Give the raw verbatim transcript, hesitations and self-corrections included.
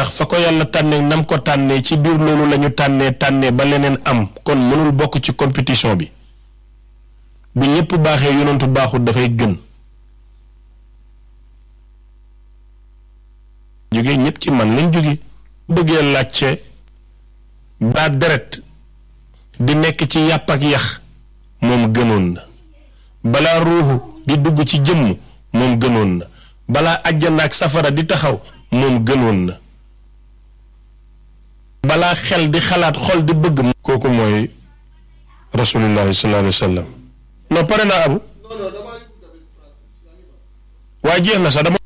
ndax fa ko yàlla tànnee nam ko tànnee ci biir loolu lañu tànnee tànnee ba leneen am kon mënul bokk ci compétition bi bu ñëpp baaxee yonentu baaxul dafay gën jóge ñëpp ci man lañ jóge bëggee laajte ba deret di nekk ci yàpp ak yax moom gënoon na balaa ruuxu di dugg ci jëmm moom gënoon na balaa àjjana ak safara di taxaw moom gënoon na balaa xel di xalaat xol di bëgg kooku mooy rasulullahi sallallahu alayhi wa sallam non pare naa abu waaye jeex na sax dama